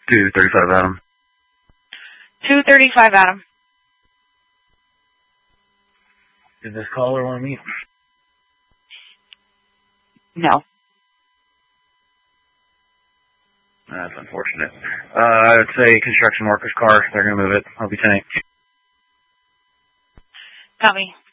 235 Adam. 235 Adam. Did this caller want to meet? No. That's unfortunate. I would say construction workers' car. They're going to move it. I'll be 10-8. Copy.